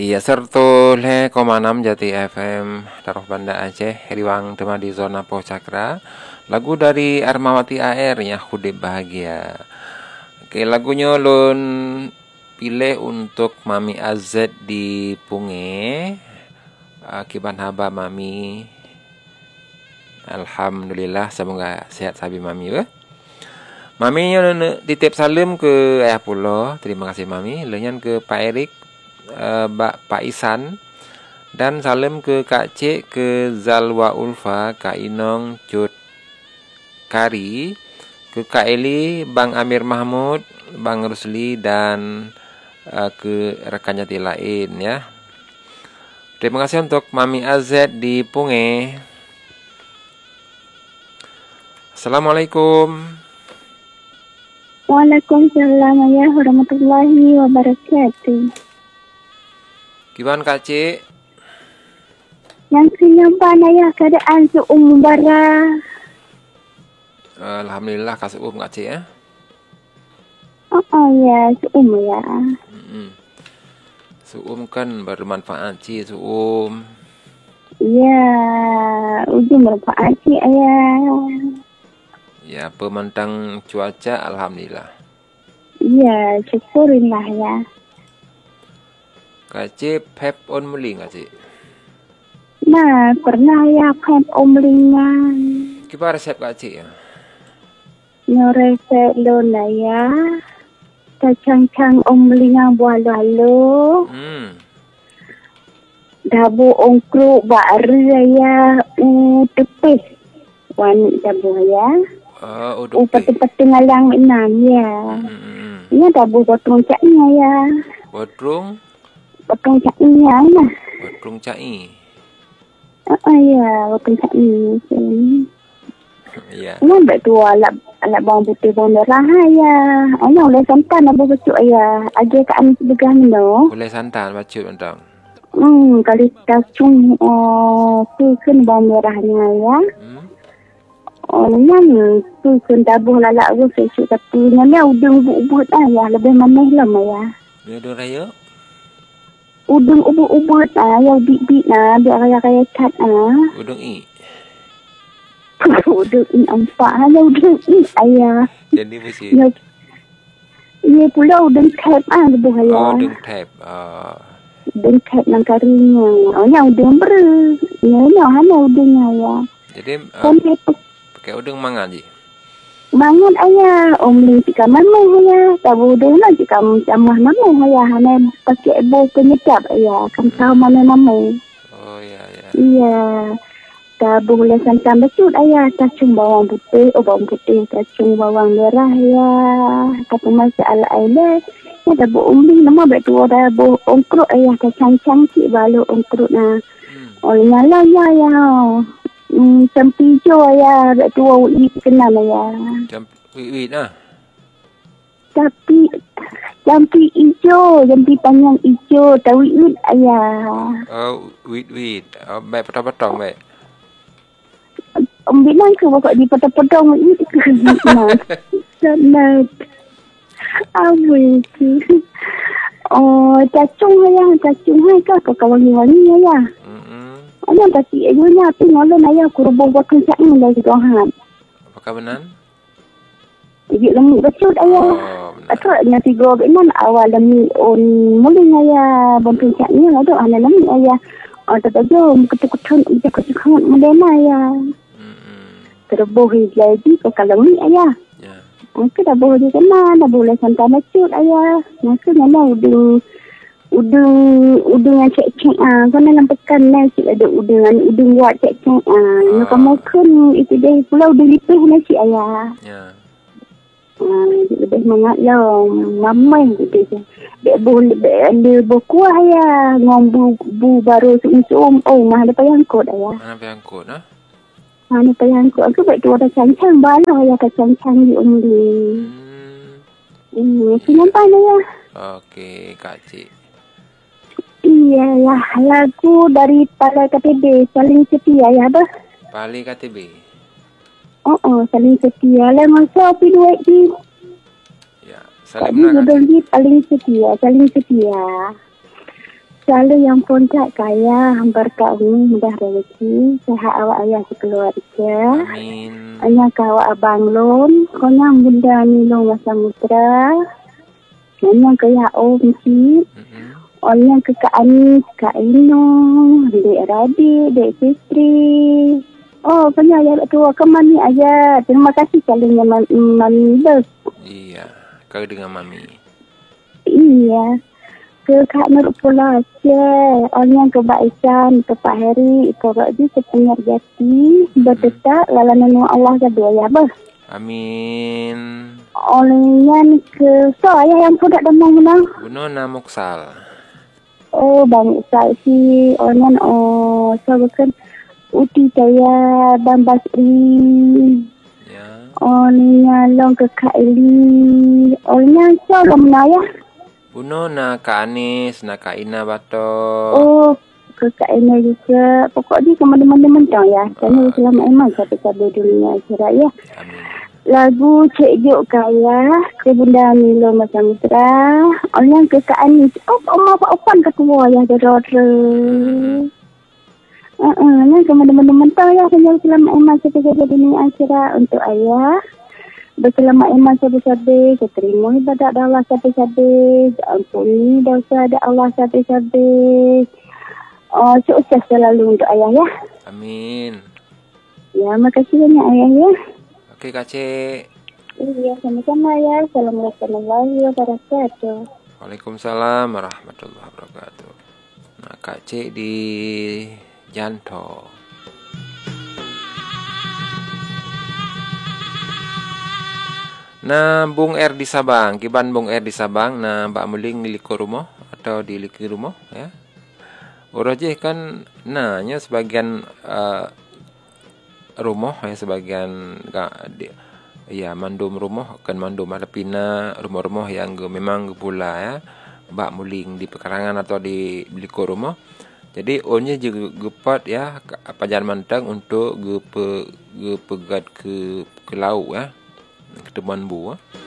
Iya, sertu le 6 Jati FM Taruh Banda Aceh, Riwang tema di zona Pocakra. Lagu dari Armawati AR ya, Hudib Bahagia. Oke, lagunya ulun pilih untuk Mami AZ di Punge. Kiban haba Mami. Alhamdulillah, semoga sehat sabi Mami ya. Mami titip salam ke ayah pulau. Terima kasih Mami. Lenyan ke Pak Erik, Pak Isan, dan salam ke Kak Cik, ke Zalwa Ulfa, Kak Inong, Cut Kari, ke Kak Eli, Bang Amir Mahmud, Bang Rusli, dan ke rekan jati lain ya. Terima kasih untuk Mami AZ di Punge. Assalamualaikum. Waalaikumsalam warahmatullahi wabarakatuh. Gimana Kak Cik? Yang kenyampan ayah keadaan seumur bara. Alhamdulillah kasih Kak Cik ya. Ya, seumur ya. Suum kan bermanfaat Cik, Suum. Ya, ujung bermanfaat Cik ayah. Ya, pemantang cuaca alhamdulillah. Ya, syukurillah ya. Kak Cik pep on muling Kak Cik. Nah, pernah ya pep omlingan. Gimana resep Kak Cik ya? Nyoresek lo lah ya. Kacang-cang omlingan buah lalu. Dabu ongkruk baru ya. Tepis. Wanita dabu ya. Peti-peti ngalang enam ya. Ini dabu potong caknya ya. Potong caknya ya. Potong cai. Ya, potong caknya. Ya. Ini betul alat bawang putih bawang merah ya. Ini oleh santan apa betul ya. Aja kaan sebegang no. Boleh santan bacut mentang. Kali kacung pukun bawang merahnya ya. Ini pukun tabuh lalak aku sejuk tapi ni udung ubud ya lebih manis lama ya. Dia udung raya? Udung ubud yang bit-bit biar kaya cat Udung i. Udung i empat hanya udung i ayah. Jadi mesti. Ini pula udung tap lebih ayah. Udung tap. Udung tap nang karinya. Yang udung ber. Ini hanya udungnya ya. Jadi pakai udung mangan je. Mangan ayah, omling jika mana ayah, tabu udung lah jika macam mana ayah, hanya pakai bau penyedap ayah, kan tahu mana. Oh ya. Iya, tabu boleh santan becut ayah, kacung bawang putih, kacung bawang merah ya, tapi masalah ayah, ya tabu omling nama betul tabu ongkruk ayah, kacang cik balu ongkruk na, nyala ya. Campi hijau ya, betul wik kenal ya. Wik nah. Tapi campi hijau, campi panjang hijau, tahu wik ayah. Wik. Baik potong baik. Bilang ke bapak di potong wik ke nah. Sangat. Apa itu? Cacung ayah, cacung hai ke kawan-kawan ayah. Ayah pasti ayahnya tapi ngolong ayah kurubung potong caknya lagi dohan. Apakah benar? Ijik lemuk becut ayah. Atau tiga benan awal lemuk muling ayah potong caknya ada anak lemuk ayah. Tapi jom ketuk-ketuk mendena ayah. Terbuh lagi ke lemuk ayah. Maka dah boleh kena, dah boleh santan becut ayah. Maka mana udung yang cek-cek kena lampekan cik ada udung buat cek-cek kamu kan itu dia pula udung lipih cik ayah lebih semangat lah mamai gitu dia boleh dia berkuah ayah ngomong bu baru sum mah ada payangkut ayah mana payangkut aku baik tu ada cancang bala ayah cancang di umli ini kenapa ayah. Okey Kak Cik. Iyalah, lagu dari Palai KTB, Saling Setia ya, bah? Palai KTB? Saling Setia lah, masa api duit di. Ya, saling menang. Kak Ji paling setia, Saling Setia. Selalu yang pun tak kaya, berkat umi mudah rezeki, sehat awak ayah sekeluarga. Amin. Ayah kau abang lon, kau yang bunda ni long masa mutra. Yang kaya mesti. Yang ke Kak Anis, Kak Ino, Dek Radik, Dek Fitri. Oh, banyak ayah tua ke mami ayah. Terima kasih kalinya mami bos. Iya, kau dengan mami. Iya. Ke Kak Nur pula Aceh. Orang ke Mbak Isan, ke Pak Heri, ke Rokji, ke Pengar Jati. Bertetap lalanan Allah kedua ya bos. Amin. Olehnya ke so ayah yang sudah demam menang. Bunona Moksal. Oh, bang Isan si orang so bukan uti saya dan Basri. Ya. Olehnya long ke Kak Eli. Olehnya so long menaya. Bunona Kak Anis, nak Kak Ina Bato. Oh, ke Kak Ina juga. Pokoknya kemana-mana mentang ya. Karena selamat iman sampai dunia akhirat ya. Amin. Lagu Cik Juk Kaya ke Bunda Milo Masa Mutra. Orang ke Kak Anis. Oh, Oma Pak Opan ke tua ya. Dora. Nah, kemana-mana mentang ya. Saya selamat iman sampai dunia akhirat untuk ayah. Berselamat iman sabi-sabi, keterima ibadat Allah sabi-sabi, ampuni dosa Allah sabi-sabi. Sukses selalu untuk ayah ya. Amin. Ya, makasih banyak ayah ya. Okey Kak Cik. Iya, sama-sama ya. Assalamualaikum warahmatullahi wabarakatuh. Waalaikumsalam warahmatullahi wabarakatuh. Nah, Kak Cik di Janto. Nah, Bung R di Sabang, kiban Bung R di Sabang, nah Mbak Muling di liku rumah atau di liki rumah ya. Orang je kan nanya sebagian rumah ya, sebagian ya mandum rumah kan mandum ada pina rumah-rumah yang memang pula ya Mbak Muling di pekarangan atau di liku rumah. Jadi onnya juga gepat ya apa jalan mantang untuk gepegat ke laut ya. Ketemuan bu